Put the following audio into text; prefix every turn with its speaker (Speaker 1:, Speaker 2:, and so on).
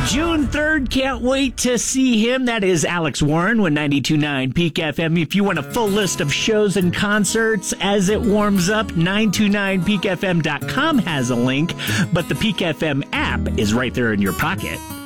Speaker 1: June 3rd, can't wait to see him. That is Alex Warren with 92.9 Peak FM. If you want a full list of shows and concerts as it warms up, 929peakfm.com has a link, but the Peak FM app is right there in your pocket.